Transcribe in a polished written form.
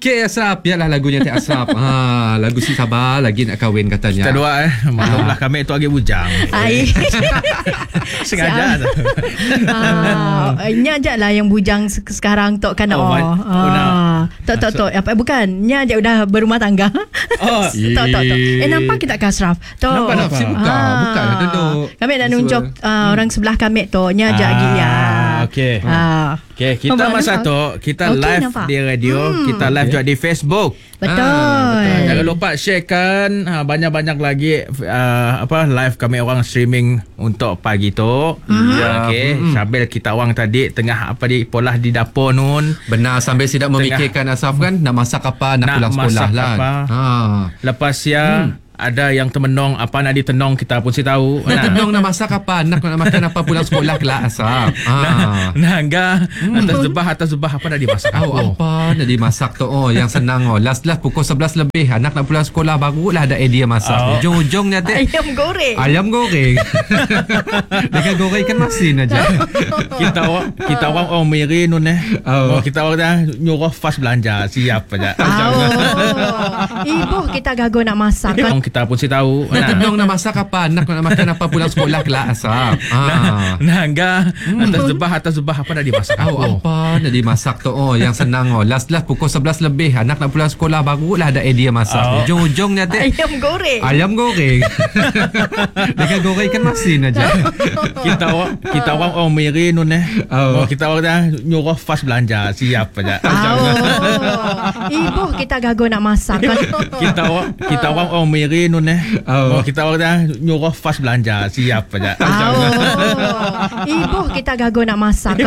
Okey Asraf, biarlah lagunya Tek Asraf. Lagu si Sabah lagi nak kahwin katanya. Kita doa maklumlah kami tu lagi bujang. Sengaja. Nya je lah yang bujang sekarang tok kan. Tok apa bukan. Nya je udah berumah tangga. Tok. Nampak kita ke Asraf? Tok. Nampak si buka. Bukan duduk. Kami nak nunjuk orang sebelah kami tok. Nya je lagi ya. Okey. Okey, kita masa tu kita live nampak di radio, kita live juga di Facebook. Betul. Jangan lupa sharekan banyak-banyak lagi live kami orang streaming untuk pagi tu. Okey, sambil kita orang tadi tengah polah di dapur nun. Benar, sambil tidak memikirkan Asraf kan nak masak apa, nak pulang sekolah lah. Lepas ada yang temenong apa nak ditenong kita pun si tahu. Nak tenong nak masak apa, nak makan apa pulang sekolah kelak Asraf. Nangga atas zebah apa nak dimasak? Apa nak dimasak tu? Yang senang last pukul 11 lebih anak nak pulang sekolah barulah ada idea masak. Ujung-ujungnya ayam goreng. Dengan goreng ikan masin aja. Kita orang miri nun kita orang dah nyuruh fast belanja siap aja. Ibu kita gago nak masak kan. Kita pun si tahu. Nak tenong nak masak apa, nak makan apa pulang sekolah kelak Asraf. Nangga atas zebah apa nak dimasak? Apa nak dimasak tu? Yang senang last pukul 11 lebih anak nak pulang sekolah barulah ada idea masak. Ujung-ujungnya ayam goreng. Dengan goreng ikan masin aja. Kita orang miri nun kita orang dah nyuruh fast belanja siap aja. Ibu kita gago nak masak kan. Kita orang miri nun kita orang dah nyuruh fast belanja siap aja. Ibu kita gago nak masak kan.